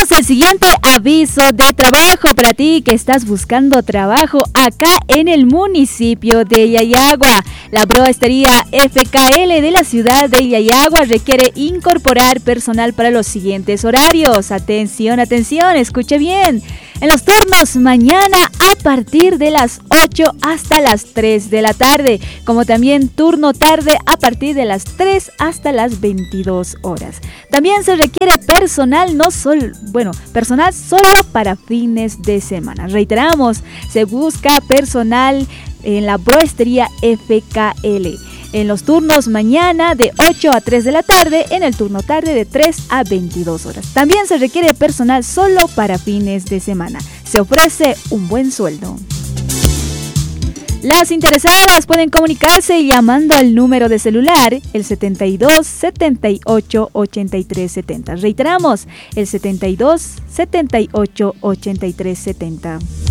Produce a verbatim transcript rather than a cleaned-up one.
El siguiente aviso de trabajo para ti que estás buscando trabajo acá en el municipio de Yayagua. La Proestería F K L de la ciudad de Yayagua requiere incorporar personal para los siguientes horarios. Atención, atención, escuche bien. En los turnos mañana a partir de las ocho hasta las tres de la tarde, como también turno tarde a partir de las tres hasta las veintidós horas. También se requiere personal no solo, bueno, personal solo para fines de semana. Reiteramos, se busca personal en la Proestería F K L. En los turnos mañana de ocho a tres de la tarde, en el turno tarde de tres a veintidós horas. También se requiere personal solo para fines de semana. Se ofrece un buen sueldo. Las interesadas pueden comunicarse llamando al número de celular el setenta y dos, setenta y ocho, ochenta y tres setenta. Reiteramos, el setenta y dos, setenta y ocho, ochenta y tres setenta.